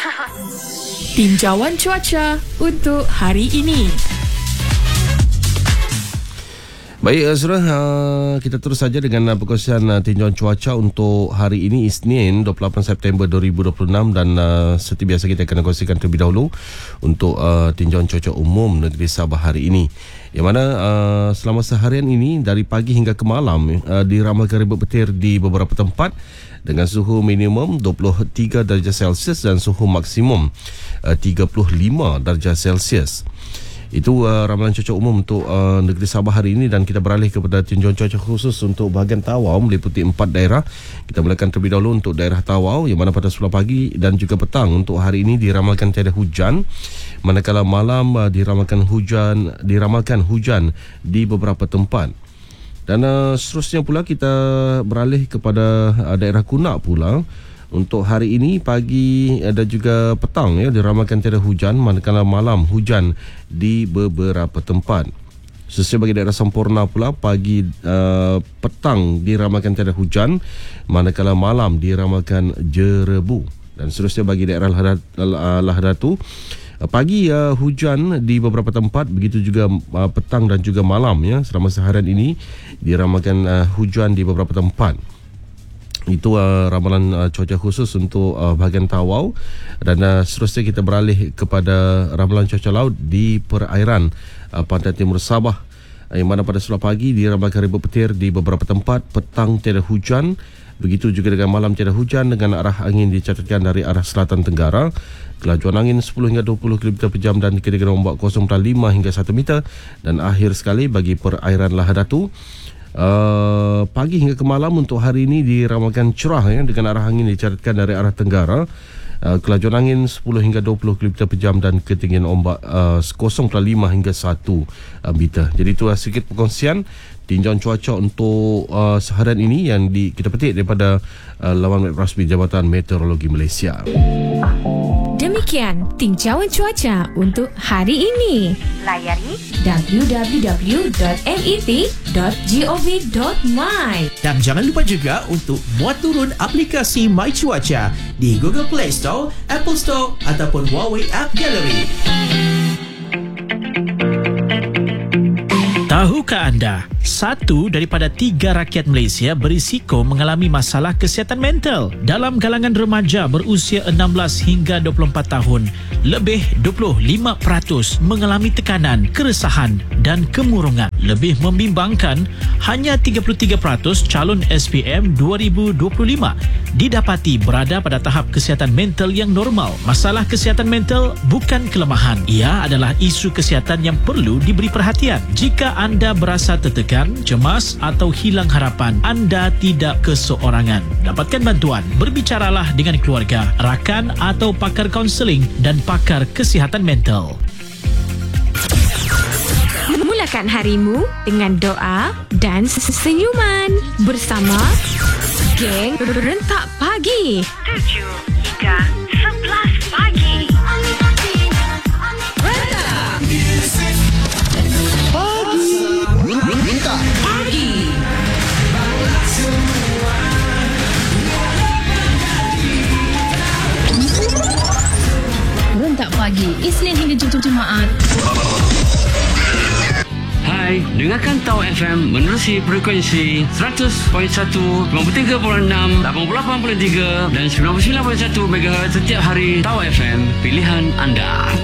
Tinjauan cuaca untuk hari ini. Baik, Azrah, kita terus saja dengan perkongsian tinjauan cuaca untuk hari ini, Isnin 28 September 2026, dan seperti biasa kita akan kongsikan terlebih dahulu untuk tinjauan cuaca umum negeri Sabah hari ini, yang mana selama seharian ini dari pagi hingga ke malam diramalkan ribut petir di beberapa tempat dengan suhu minimum 23 darjah Celsius dan suhu maksimum 35 darjah Celsius. Itu ramalan cuaca umum untuk negeri Sabah hari ini, dan kita beralih kepada tinjauan cuaca khusus untuk bahagian Tawau meliputi 4 daerah. Kita mulakan terlebih dahulu untuk daerah Tawau, yang mana pada sebelah pagi dan juga petang untuk hari ini diramalkan tiada hujan, manakala malam diramalkan hujan di beberapa tempat. Dan seterusnya pula kita beralih kepada daerah Kunak pula. Untuk hari ini pagi dan juga petang diramalkan tiada hujan, manakala malam hujan di beberapa tempat. Sesuai bagi daerah Sampurna pula, pagi petang diramalkan tiada hujan, manakala malam diramalkan jerebu. Dan seterusnya bagi daerah Lahadatu, pagi hujan di beberapa tempat, begitu juga petang dan juga malam selama seharian ini diramalkan hujan di beberapa tempat. Itu ramalan cuaca khusus untuk bahagian Tawau. Dan seterusnya kita beralih kepada ramalan cuaca laut di perairan pantai timur Sabah, yang mana pada sebelah pagi diramalkan ribut petir di beberapa tempat, petang tiada hujan, begitu juga dengan malam tiada hujan, dengan arah angin dicatatkan dari arah selatan tenggara. Kelajuan angin 10 hingga 20 km per jam dan kedekatan ombak 0.5 hingga 1 meter. Dan akhir sekali bagi perairan Lahadatu, pagi hingga ke malam untuk hari ini diramalkan cerah dengan arah angin dicatatkan dari arah tenggara. Kelajuan angin 10 hingga 20 km per jam dan ketinggian ombak 0.5 hingga 1 meter. Jadi itu sedikit perkongsian tinjauan cuaca untuk seharian ini yang kita petik daripada laman web rasmi Jabatan Meteorologi Malaysia. Demikian tinjauan cuaca untuk hari ini. Layari www.met.gov.my. Dan jangan lupa juga untuk muat turun aplikasi My Cuaca di Google Play Store, Apple Store ataupun Huawei App Gallery. Tahukah anda, 1 daripada 3 rakyat Malaysia berisiko mengalami masalah kesihatan mental? Dalam kalangan remaja berusia 16 hingga 24 tahun, lebih 25% mengalami tekanan, keresahan dan kemurungan. Lebih membimbangkan, hanya 33% calon SPM 2025 didapati berada pada tahap kesihatan mental yang normal. Masalah kesihatan mental bukan kelemahan. Ia adalah isu kesihatan yang perlu diberi perhatian. Jika anda berasa tertekan, cemas atau hilang harapan, anda tidak keseorangan. Dapatkan bantuan. Berbicaralah dengan keluarga, rakan atau pakar kaunseling dan pakar kesihatan mental. Mulakan harimu dengan doa dan senyuman bersama Geng Rentak Pagi 7 hingga 11 pagi. Rentak Pagi, Isnin hingga Jumaat. Hai, dengarkan Tau FM menerusi frekuensi 100.1, 93.6, 88.3 dan 99.1 MHz setiap hari. Tau FM, pilihan anda.